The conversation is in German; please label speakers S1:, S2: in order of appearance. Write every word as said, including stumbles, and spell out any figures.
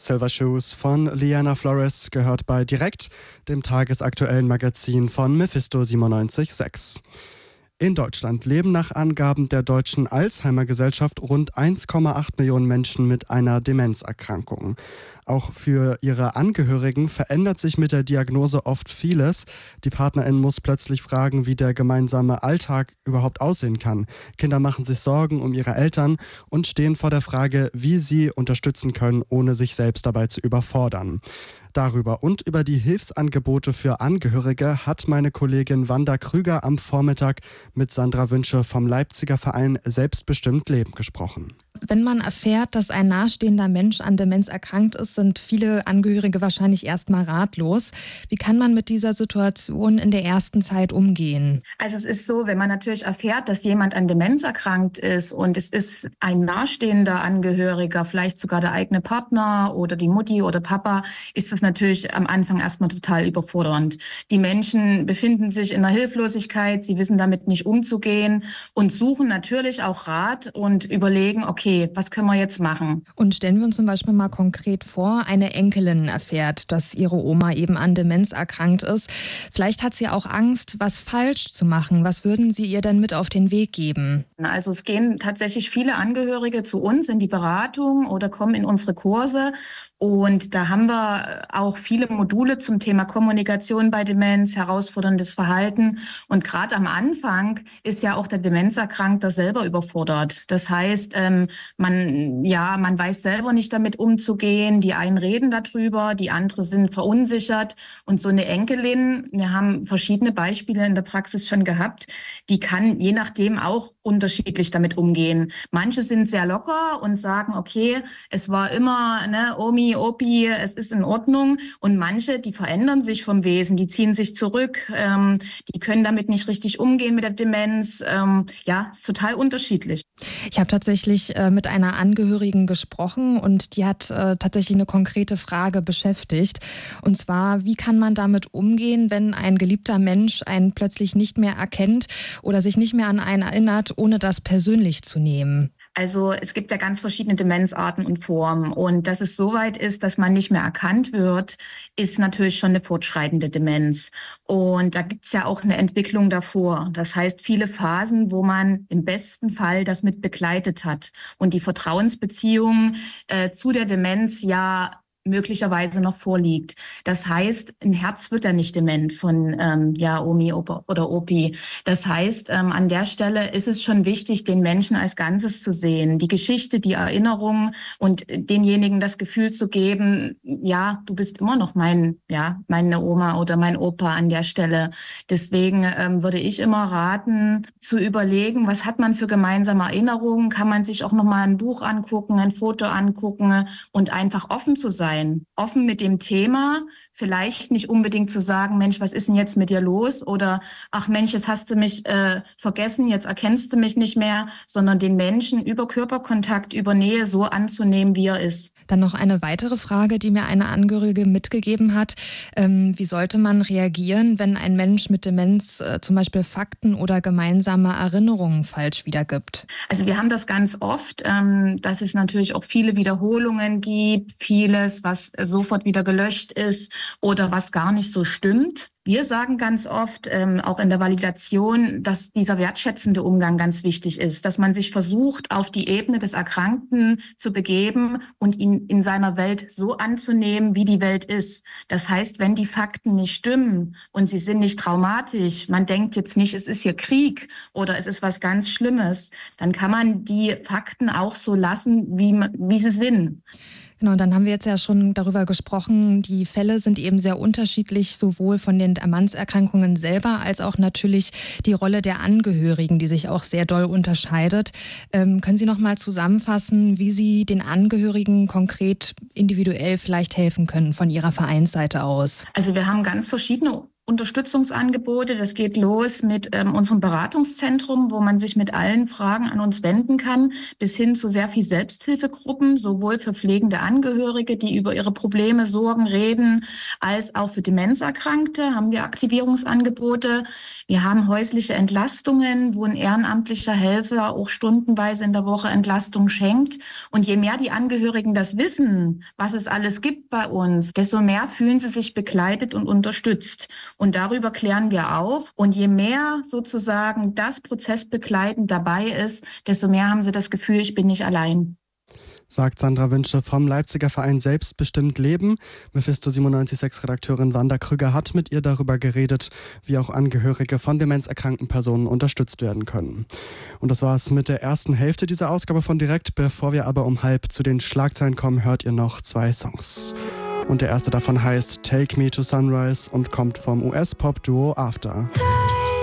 S1: Silver Shoes von Liana Flores gehört bei Direkt, dem tagesaktuellen Magazin von Mephisto siebenundneunzig Komma sechs. In Deutschland leben nach Angaben der Deutschen Alzheimer-Gesellschaft rund eins Komma acht Millionen Menschen mit einer Demenzerkrankung. Auch für ihre Angehörigen verändert sich mit der Diagnose oft vieles. Die Partnerin muss plötzlich fragen, wie der gemeinsame Alltag überhaupt aussehen kann. Kinder machen sich Sorgen um ihre Eltern und stehen vor der Frage, wie sie unterstützen können, ohne sich selbst dabei zu überfordern. Darüber und über die Hilfsangebote für Angehörige hat meine Kollegin Wanda Krüger am Vormittag mit Sandra Wünsche vom Leipziger Verein Selbstbestimmt Leben gesprochen.
S2: Wenn man erfährt, dass ein nahestehender Mensch an Demenz erkrankt ist, sind viele Angehörige wahrscheinlich erstmal ratlos. Wie kann man mit dieser Situation in der ersten Zeit umgehen?
S3: Also es ist so, wenn man natürlich erfährt, dass jemand an Demenz erkrankt ist und es ist ein nahestehender Angehöriger, vielleicht sogar der eigene Partner oder die Mutti oder Papa, ist das natürlich am Anfang erstmal total überfordernd. Die Menschen befinden sich in einer Hilflosigkeit, sie wissen damit nicht umzugehen und suchen natürlich auch Rat und überlegen, okay, was können wir jetzt machen?
S2: Und stellen wir uns zum Beispiel mal konkret vor, eine Enkelin erfährt, dass ihre Oma eben an Demenz erkrankt ist. Vielleicht hat sie auch Angst, was falsch zu machen. Was würden Sie ihr denn mit auf den Weg geben?
S3: Also es gehen tatsächlich viele Angehörige zu uns in die Beratung oder kommen in unsere Kurse. Und da haben wir auch viele Module zum Thema Kommunikation bei Demenz, herausforderndes Verhalten. Und gerade am Anfang ist ja auch der Demenzerkrankte selber überfordert. Das heißt, ähm, man, ja, man weiß selber nicht damit umzugehen. Die einen reden darüber, die anderen sind verunsichert. Und so eine Enkelin, wir haben verschiedene Beispiele in der Praxis schon gehabt, die kann je nachdem auch unterschiedlich damit umgehen. Manche sind sehr locker und sagen, okay, es war immer, ne, Omi, Opi, es ist in Ordnung. Und manche, die verändern sich vom Wesen, die ziehen sich zurück, ähm, die können damit nicht richtig umgehen mit der Demenz. Ähm, ja, ist total unterschiedlich.
S2: Ich habe tatsächlich äh, mit einer Angehörigen gesprochen und die hat äh, tatsächlich eine konkrete Frage beschäftigt. Und zwar, wie kann man damit umgehen, wenn ein geliebter Mensch einen plötzlich nicht mehr erkennt oder sich nicht mehr an einen erinnert, ohne das persönlich zu nehmen?
S3: Also es gibt ja ganz verschiedene Demenzarten und Formen. Und dass es so weit ist, dass man nicht mehr erkannt wird, ist natürlich schon eine fortschreitende Demenz. Und da gibt es ja auch eine Entwicklung davor. Das heißt, viele Phasen, wo man im besten Fall das mit begleitet hat. Und die Vertrauensbeziehung äh, zu der Demenz ja möglicherweise noch vorliegt. Das heißt, ein Herz wird ja nicht dement von ähm, ja, Omi Opa oder Opi. Das heißt, ähm, an der Stelle ist es schon wichtig, den Menschen als Ganzes zu sehen, die Geschichte, die Erinnerung und denjenigen das Gefühl zu geben, ja, du bist immer noch mein, ja, meine Oma oder mein Opa an der Stelle. Deswegen ähm, würde ich immer raten, zu überlegen, was hat man für gemeinsame Erinnerungen? Kann man sich auch nochmal ein Buch angucken, ein Foto angucken und einfach offen zu sein. Offen mit dem Thema, vielleicht nicht unbedingt zu sagen, Mensch, was ist denn jetzt mit dir los? Oder, ach Mensch, jetzt hast du mich äh, vergessen, jetzt erkennst du mich nicht mehr, sondern den Menschen über Körperkontakt, über Nähe so anzunehmen, wie er ist.
S2: Dann noch eine weitere Frage, die mir eine Angehörige mitgegeben hat. Ähm, wie sollte man reagieren, wenn ein Mensch mit Demenz äh, zum Beispiel Fakten oder gemeinsame Erinnerungen falsch wiedergibt?
S3: Also wir haben das ganz oft, ähm, dass es natürlich auch viele Wiederholungen gibt, vieles, was sofort wieder gelöscht ist oder was gar nicht so stimmt. Wir sagen ganz oft, ähm, auch in der Validation, dass dieser wertschätzende Umgang ganz wichtig ist, dass man sich versucht, auf die Ebene des Erkrankten zu begeben und ihn in seiner Welt so anzunehmen, wie die Welt ist. Das heißt, wenn die Fakten nicht stimmen und sie sind nicht traumatisch, man denkt jetzt nicht, es ist hier Krieg oder es ist was ganz Schlimmes, dann kann man die Fakten auch so lassen, wie, wie sie sind.
S2: Genau, und dann haben wir jetzt ja schon darüber gesprochen, die Fälle sind eben sehr unterschiedlich, sowohl von den Demenzerkrankungen selber als auch natürlich die Rolle der Angehörigen, die sich auch sehr doll unterscheidet. Ähm, können Sie noch mal zusammenfassen, wie Sie den Angehörigen konkret individuell vielleicht helfen können von Ihrer Vereinsseite aus?
S3: Also wir haben ganz verschiedene Unterstützungsangebote. Das geht los mit ähm, unserem Beratungszentrum, wo man sich mit allen Fragen an uns wenden kann, bis hin zu sehr viel Selbsthilfegruppen, sowohl für pflegende Angehörige, die über ihre Probleme, Sorgen reden, als auch für Demenzerkrankte haben wir Aktivierungsangebote. Wir haben häusliche Entlastungen, wo ein ehrenamtlicher Helfer auch stundenweise in der Woche Entlastung schenkt. Und je mehr die Angehörigen das wissen, was es alles gibt bei uns, desto mehr fühlen sie sich begleitet und unterstützt. Und darüber klären wir auf. Und je mehr sozusagen das prozessbegleitend dabei ist, desto mehr haben sie das Gefühl, ich bin nicht allein.
S1: Sagt Sandra Wünsche vom Leipziger Verein Selbstbestimmt Leben. Mephisto siebenundneunzig Komma sechs Redakteurin Wanda Krüger hat mit ihr darüber geredet, wie auch Angehörige von demenzerkrankten Personen unterstützt werden können. Und das war es mit der ersten Hälfte dieser Ausgabe von Direkt. Bevor wir aber um halb zu den Schlagzeilen kommen, hört ihr noch zwei Songs. Und der erste davon heißt Take Me to Sunrise und kommt vom U S-Pop-Duo After.